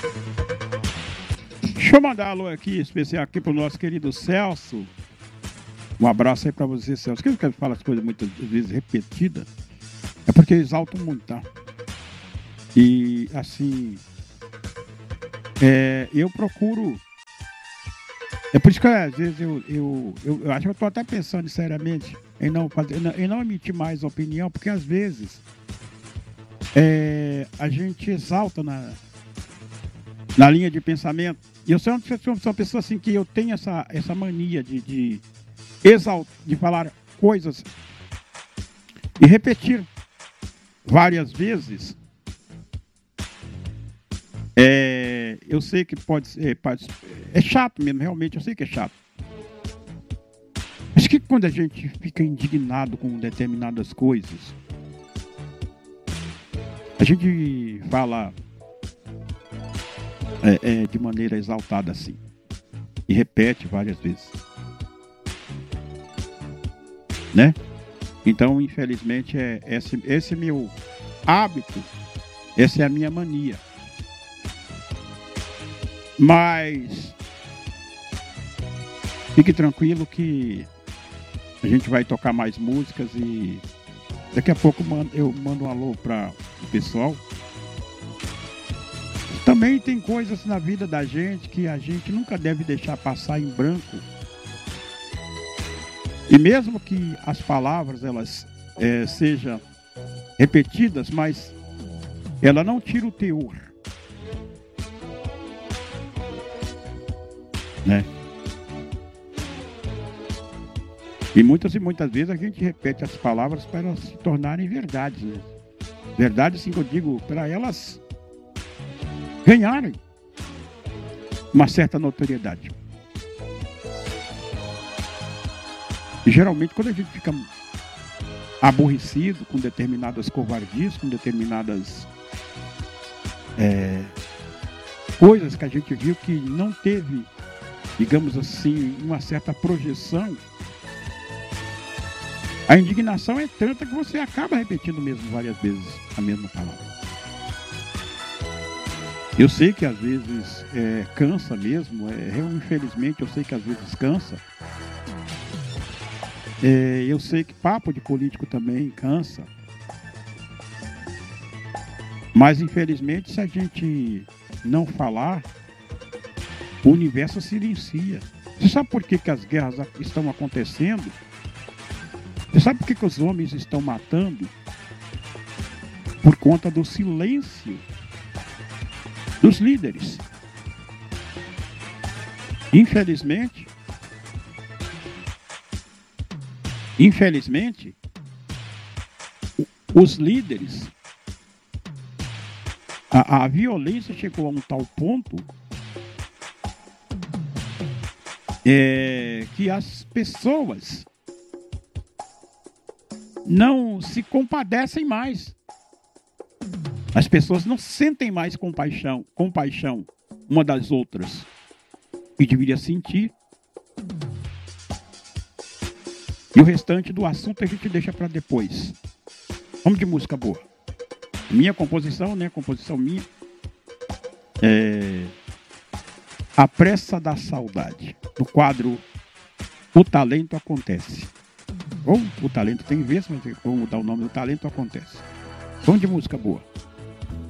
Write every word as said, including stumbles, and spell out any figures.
Deixa eu mandar um alô aqui, especial aqui pro nosso querido Celso. Um abraço aí pra você, Celso. Quem quer falar as coisas muitas vezes repetidas é porque eu exalto muito, tá? E assim, é, eu procuro. É por isso que às vezes eu, eu, eu, eu acho que eu tô até pensando seriamente em não, fazer, em não emitir mais opinião, porque às vezes é, a gente exalta na, na linha de pensamento. E eu sou uma, sou uma pessoa assim que eu tenho essa, essa mania de, de exaltar, de falar coisas e repetir várias vezes. É, eu sei que pode ser, pode, é chato mesmo, realmente, eu sei que é chato. Acho que quando a gente fica indignado com determinadas coisas, a gente fala é, é, de maneira exaltada assim, e repete várias vezes, né? Então, infelizmente, é esse, esse meu hábito, essa é a minha mania. Mas fique tranquilo que a gente vai tocar mais músicas e daqui a pouco eu mando um alô para o pessoal. Também tem coisas na vida da gente que a gente nunca deve deixar passar em branco. E mesmo que as palavras elas é, sejam repetidas, mas ela não tira o teor. Né? E muitas e muitas vezes a gente repete as palavras para elas se tornarem verdades, né? Verdade, assim que eu digo, para elas ganharem uma certa notoriedade. E geralmente quando a gente fica aborrecido com determinadas covardias, com determinadas é, coisas que a gente viu que não teve, digamos assim, uma certa projeção, a indignação é tanta que você acaba repetindo mesmo várias vezes a mesma palavra. Eu sei que às vezes é, cansa mesmo, é, eu, infelizmente eu sei que às vezes cansa. É, eu sei que papo de político também cansa. Mas infelizmente se a gente não falar, o universo silencia. Você sabe por que, que as guerras estão acontecendo? Você sabe por que, que os homens estão matando? Por conta do silêncio dos líderes. Infelizmente, infelizmente, os líderes, a, a violência chegou a um tal ponto é, que as pessoas não se compadecem mais. As pessoas não sentem mais compaixão, compaixão uma das outras. E deveria sentir. E o restante do assunto a gente deixa para depois. Vamos de música boa. Minha composição, né? Composição minha. É... A Pressa da Saudade. No quadro O Talento Acontece. Ou O Talento Tem Vez, mas vamos mudar o nome do Talento Acontece. Vamos de música boa.